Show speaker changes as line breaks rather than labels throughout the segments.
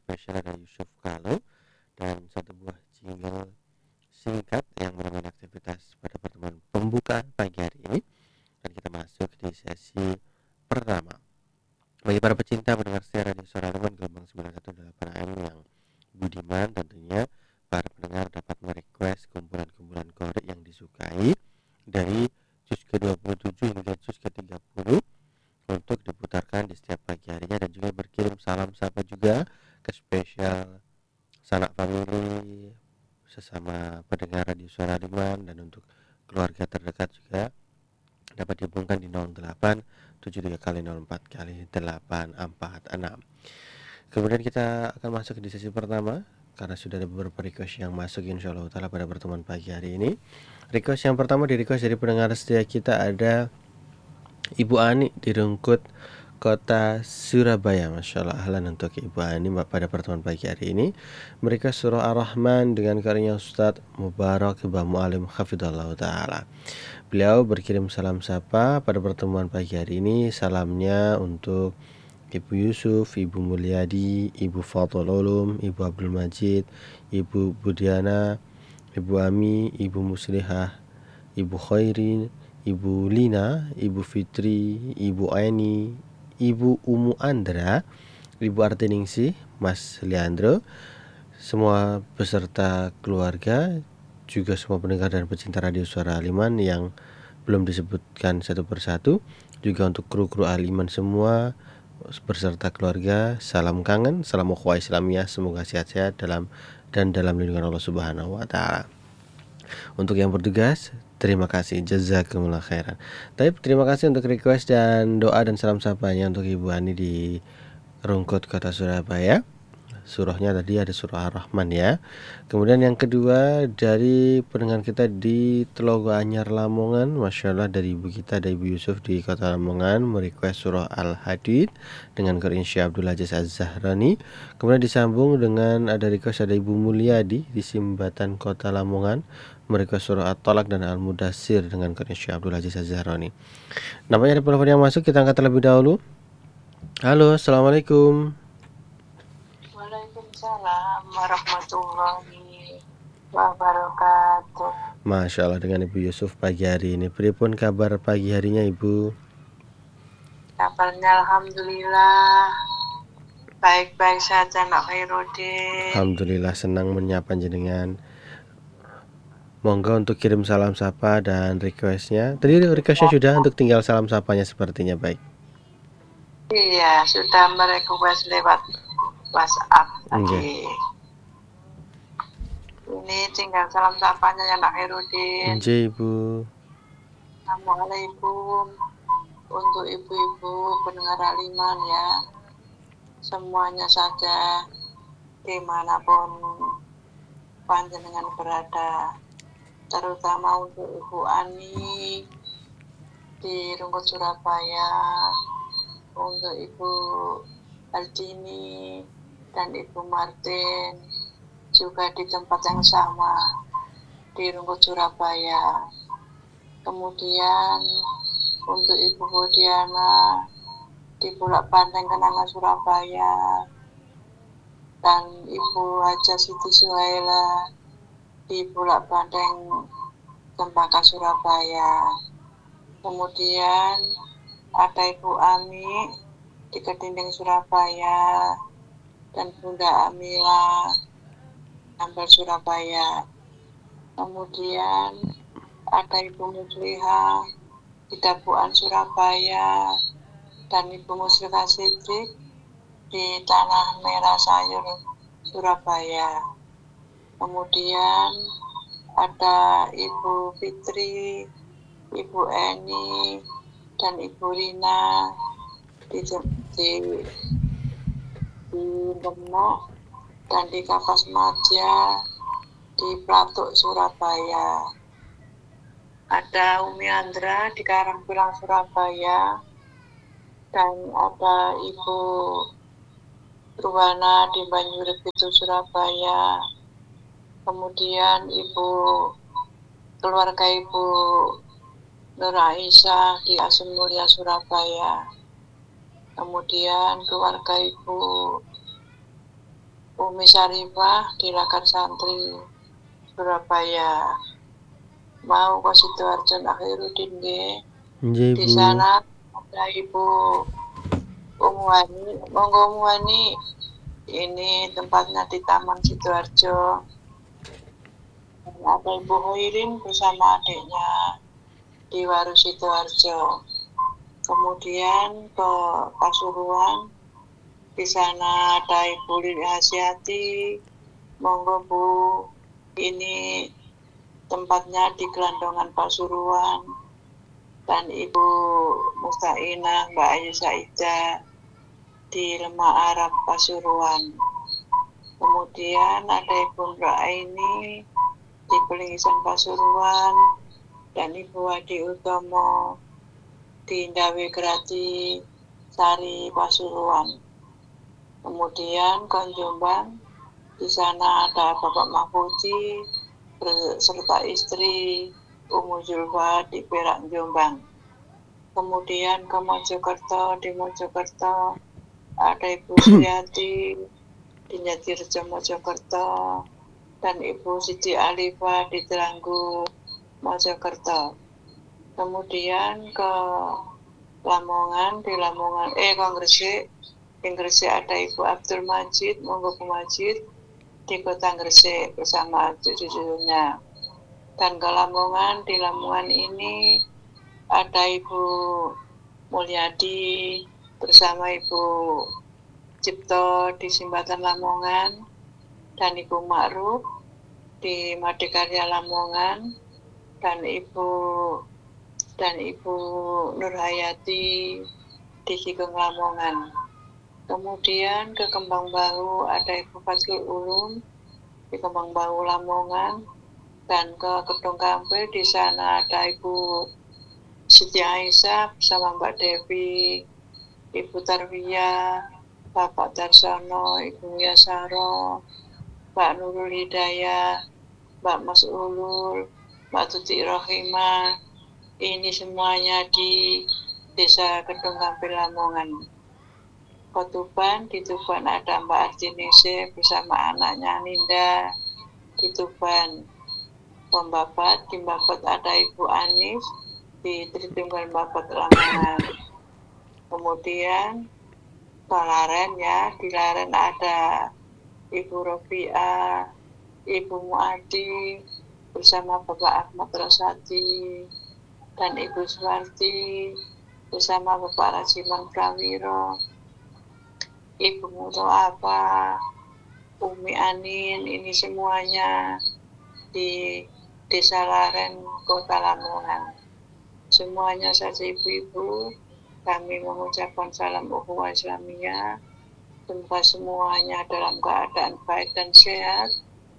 spesial ada Yusuf Kalo dan satu buah jingle singkat yang menemani aktivitas pada pertemuan pembukaan pagi hari ini. Dan kita masuk di sesi pertama. Bagi para pecinta pendengar setia Radio Suara Harapan gelombang 918 AM yang budiman, tentunya para pendengar dapat merequest kumpulan-kumpulan korek yang disukai dari juz ke-27 hingga juz ke-30 untuk diputarkan di setiap pagi harinya, dan juga berkirim salam sapa juga ke spesial sanak famili sesama pendengar Radio Suara Harapan, dan untuk keluarga terdekat juga dapat dihubungkan di 08 73 kali 04 kali 846. Kemudian kita akan masuk di sesi pertama karena sudah ada beberapa request yang masuk insyaallah taala pada pertemuan pagi hari ini. Request yang pertama di request dari pendengar setia kita ada Ibu Ani di Rungkut, Kota Surabaya. Masya Allah, ahlan untuk Ibu Ani pada pertemuan pagi hari ini. Mereka surah Ar-Rahman dengan karyanya Ustadz Mubarak Ibn Mu'alim Hafidhullah Ta'ala. Beliau berkirim salam sapa pada pertemuan pagi hari ini. Salamnya untuk Ibu Yusuf, Ibu Mulyadi, Ibu Fathul Ulum, Ibu Abdul Majid, Ibu Budiana, Ibu Ami, Ibu Muslihah, Ibu Khairin, Ibu Lina, Ibu Fitri, Ibu Aini, Ibu Umu Andra, Ibu Artiningsih, Mas Leandro, semua beserta keluarga, juga semua pendengar dan pecinta Radio Suara Aliman yang belum disebutkan satu persatu, juga untuk kru-kru Aliman semua berserta keluarga, salam kangen, salam ukhuwah Islamiyah, semoga sehat-sehat dalam lindungan Allah Subhanahu wa taala. Untuk yang bertugas, terima kasih, jazakumullah khairan. Terima kasih untuk request dan doa dan salam sapanya untuk Ibu Ani di Rungkut, Kota Surabaya. Surahnya tadi ada surah Ar-Rahman ya. Kemudian yang kedua dari pendengar kita di Telogo Anyar Lamongan, Masya Allah, dari ibu kita, dari Ibu Yusuf di Kota Lamongan, merequest surah Al-Hadid dengan Qur'an Syekh Abdul Aziz Az-Zahrani. Kemudian disambung dengan ada request ada Ibu Mulyadi di Simbatan Kota Lamongan, merequest surah At-Talaq dan Al-Mudassir dengan Qur'an Syekh Abdul Aziz Az-Zahrani. Namanya ada telepon yang masuk, kita angkat terlebih dahulu. Halo, assalamualaikum.
Waalaikumsalam warahmatullahi wabarakatuh.
Masya Allah, dengan Ibu Yusuf pagi hari ini. Pripun kabar pagi harinya Ibu?
Kabarnya alhamdulillah baik-baik saja Nak Khairuddin.
Alhamdulillah, senang menyapa jenengan. Monggo untuk kirim salam sapa dan requestnya. Tadi requestnya sudah, untuk tinggal salam sapanya sepertinya. Baik.
Iya, sudah merequest lewat WhatsApp tadi. Ini tinggal salam sapanya ya Nak Khairuddin.
Ibu.
Assalamualaikum untuk ibu-ibu pendengar Aliman ya, semuanya saja dimanapun panjenengan berada, terutama untuk Ibu Ani di Rungkut Surabaya, untuk Ibu Aldini dan Ibu Martin juga di tempat yang sama di Rungkut Surabaya. Kemudian untuk Ibu Budiana di Bulak Banteng Kenanga Surabaya, dan Ibu Haja Siti Suhaila di Bulak Banteng Cempaka Surabaya. Kemudian ada Ibu Ami di Kedinding Surabaya dan Bunda Amila Ampel Surabaya. Kemudian ada Ibu Muslihah di Dabuan Surabaya dan Ibu Musliha Siddiq di Tanah Merah Sayur Surabaya. Kemudian ada Ibu Fitri, Ibu Eni dan Ibu Rina di Demak dan di Kapas Madya di Platuk Surabaya. Ada Umi Andra di Karangpilang Surabaya, dan ada Ibu Ruwana di Banyurit Pitu Surabaya. Kemudian keluarga Ibu Nur Aisyah di Asun Mulia Surabaya. Kemudian keluarga Ibu Umi Syarifah di Lakar Santri Surabaya. Mau ke Sidoarjo Akhirudin nggih.
Nggih,
Di
Bu.
sana ada Ibu Umuwani. Monggo Umuwani. Ini tempatnya di Taman Sidoarjo. Ada Ibu Hoirin bersama adiknya di Waru Sidoarjo. Kemudian ke Pasuruan, di sana ada Ibu Lili Hasyati. Monggo Bu, ini tempatnya di Gelandongan Pasuruan. Dan Ibu Mustainah, Mbak Ayu Saidah di Lemah Arab Pasuruan. Kemudian ada Ibu Aini di Pelingisan Pasuruan dan Ibu Wadi Utomo di Ndawi Grati Sari Pasuruan. Kemudian ke Jombang, di sana ada Bapak Mahfudzi beserta istri Umu Zulfa di Perak Jombang. Kemudian ke Mojokerto, di Mojokerto ada Ibu Suryati di Jatirejo Mojokerto dan Ibu Siti Alifah di Teranggu Mojokerto. Kemudian ke Lamongan, di Lamongan ke Gresik. Di Gresik ada Ibu Abdul Majid, monggo Bu Majid di Kota Gresik bersama cucu-cucunya. Dan ke Lamongan, di Lamongan ini ada Ibu Mulyadi bersama Ibu Cipto di Simbatan Lamongan dan Ibu Ma'ruf di Madikarya Lamongan dan Ibu Nurhayati di Kigong Lamongan. Kemudian ke Kembang Bahu ada Ibu Fatul Ulum di Kembang Bahu Lamongan dan ke Kedung Kampil, di sana ada Ibu Siti Aisyah bersama Mbak Devi, Ibu Tarwiyah, Bapak Darsono, Ibu Yasaro, Mbak Nurul Hidayah, Mbak Mas Ulul, Mbak Tuti Rohimah. Ini semuanya di Desa Kedung Kampil Lamongan. Ke Tuban, di Tuban ada Mbak Artinise bersama anaknya Ninda di Tuban. Pembabat, di Babat ada Ibu Anis di Tritunggal Babat Lamongan. Kemudian ke Laren ya, di Laren ada Ibu Rofiah, Ibu Muadi bersama Bapak Ahmad Rosati dan Ibu Suwarti bersama Bapak Rajiman Prawiro, Ibu Mutoapa, Umi Anin. Ini semuanya di Desa Laren, Kota Lamongan. Semuanya saja ibu-ibu, kami mengucapkan salam ukhuwah Islamiyah. Semoga semuanya dalam keadaan baik dan sehat,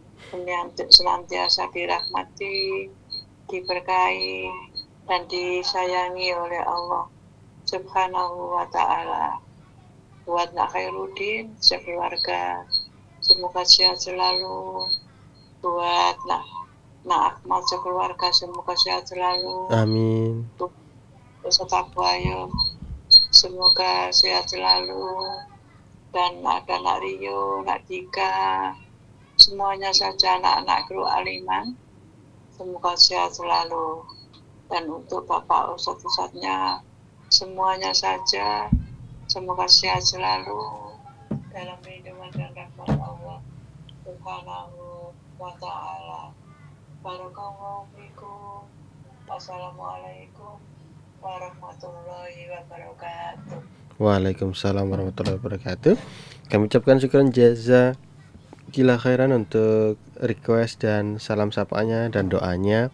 senantiasa dirahmati, diberkahi, dan disayangi oleh Allah Subhanahu wa Ta'ala. Buat Nak Khairuddin sekeluarga, semoga sehat selalu. Buat Nak Ahmad sekeluarga, semoga sehat selalu.
Amin.
Beserta Bu Ayu, semoga sehat selalu. Dan ada Nak Rio, Nak Dika, semuanya saja anak-anak kru Aliman, semoga sehat selalu. Dan untuk Bapak Ustadz-ustadznya, semuanya saja semoga sehat selalu dalam lindungan dan rahmat Allah Subhanahu wa Ta'ala. Barakallahu fikum. Wassalamualaikum warahmatullahi wabarakatuh.
Waalaikumsalam warahmatullahi wabarakatuh. Kami ucapkan syukuran jazakillah khairan untuk request dan salam sapanya dan doanya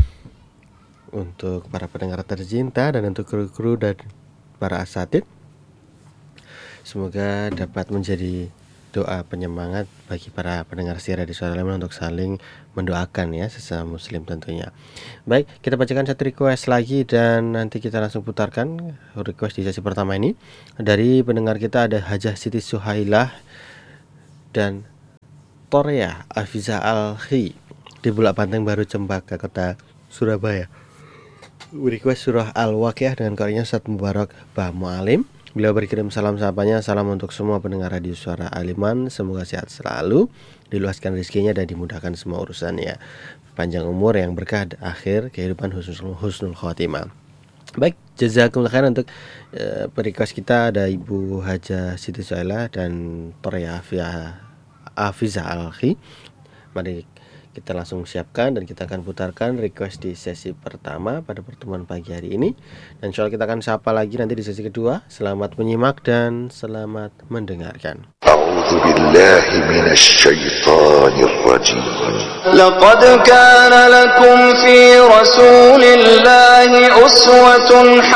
untuk para pendengar tercinta dan untuk kru-kru dan para asatid. Semoga dapat menjadi doa penyemangat bagi para pendengar setia Radio Suara Leman untuk saling mendoakan ya sesama muslim tentunya. Baik, kita bacakan satu request lagi dan nanti kita langsung putarkan request di sesi pertama ini. Dari pendengar kita ada Hajah Siti Suhailah dan Torea Afiza Alhi di Bulak Banteng Baru Cempaka, Kota Surabaya. Request surah Al-Waqiah dengan karyanya Ustaz Mubarak Bah Mu'alim. Beliau berkirim salam sapanya, salam untuk semua pendengar radio Suara Aliman, semoga sehat selalu, diluaskan rezekinya dan dimudahkan semua urusannya, panjang umur yang berkah, akhir kehidupan husnul khotimah. Baik, jazakumullah khairan untuk request kita ada Ibu Haja Siti Suhaila dan Toria Afiza Alhi. Mari kita langsung siapkan dan kita akan putarkan request di sesi pertama pada pertemuan pagi hari ini. Dan insya Allah kita akan sapa lagi nanti di sesi kedua. Selamat menyimak dan selamat mendengarkan.
A'udzu billahi minasy syaithanir rajim.
Laqad kana lakum fi Rasulillahi uswatun